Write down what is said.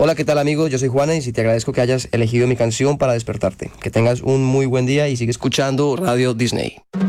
Hola, ¿qué tal amigos? Yo soy Juanes y te agradezco que hayas elegido mi canción para despertarte. Que tengas un muy buen día y sigue escuchando Radio Disney.